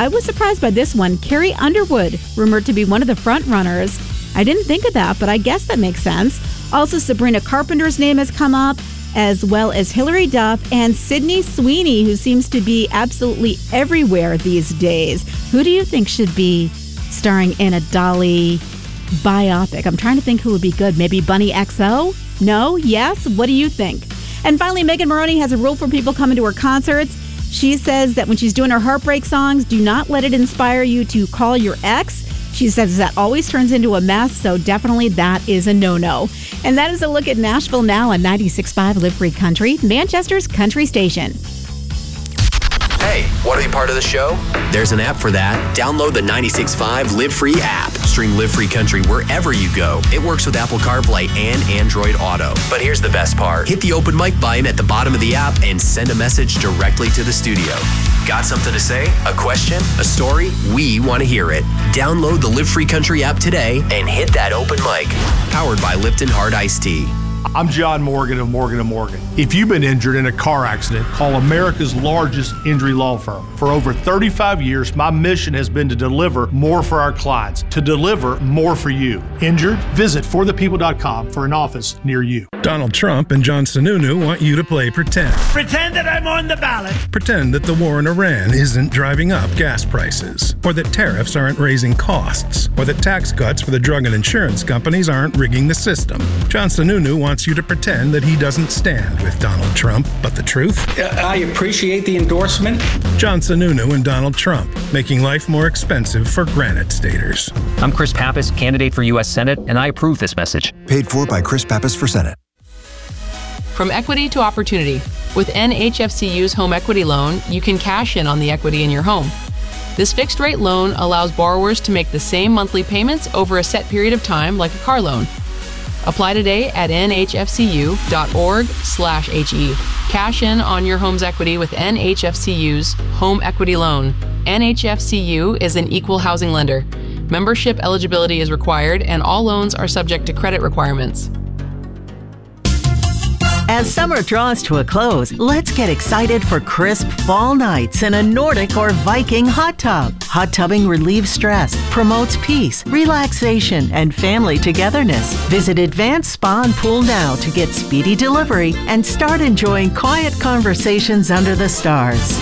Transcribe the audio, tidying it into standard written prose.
I was surprised by this one. Carrie Underwood, rumored to be one of the front runners. I didn't think of that, but I guess that makes sense. Also, Sabrina Carpenter's name has come up, as well as Hilary Duff and Sydney Sweeney, who seems to be absolutely everywhere these days. Who do you think should be starring in a Dolly biopic? I'm trying to think who would be good. Maybe Bunny XO? No? Yes? What do you think? And finally, Megan Moroney has a rule for people coming to her concerts. She says that when she's doing her heartbreak songs, do not let it inspire you to call your ex. She says that always turns into a mess, so definitely that is a no-no. And that is a look at Nashville Now on 96.5 Live Free Country, Manchester's country station. Hey, want to be part of the show? There's an app for that. Download the 96.5 Live Free app. Stream Live Free Country wherever you go. It works with Apple CarPlay and Android Auto. But here's the best part. Hit the open mic button at the bottom of the app and send a message directly to the studio. Got something to say? A question? A story? We want to hear it. Download the Live Free Country app today and hit that open mic. Powered by Lipton Hard Iced Tea. I'm John Morgan of Morgan & Morgan. If you've been injured in a car accident, call America's largest injury law firm. For over 35 years, my mission has been to deliver more for our clients, to deliver more for you. Injured? Visit forthepeople.com for an office near you. Donald Trump and John Sununu want you to play pretend. Pretend that I'm on the ballot. Pretend that the war in Iran isn't driving up gas prices, or that tariffs aren't raising costs, or that tax cuts for the drug and insurance companies aren't rigging the system. John Sununu wants you to pretend that he doesn't stand with Donald Trump, but the truth? I appreciate the endorsement. John Sununu and Donald Trump, making life more expensive for Granite Staters. I'm Chris Pappas, candidate for U.S. Senate, and I approve this message. Paid for by Chris Pappas for Senate. From equity to opportunity. With NHFCU's home equity loan, you can cash in on the equity in your home. This fixed rate loan allows borrowers to make the same monthly payments over a set period of time like a car loan. Apply today at nhfcu.org/HE. Cash in on your home's equity with NHFCU's home equity loan. NHFCU is an equal housing lender. Membership eligibility is required and all loans are subject to credit requirements. As summer draws to a close, let's get excited for crisp fall nights in a Nordic or Viking hot tub. Hot tubbing relieves stress, promotes peace, relaxation, and family togetherness. Visit Advanced Spa and Pool now to get speedy delivery and start enjoying quiet conversations under the stars.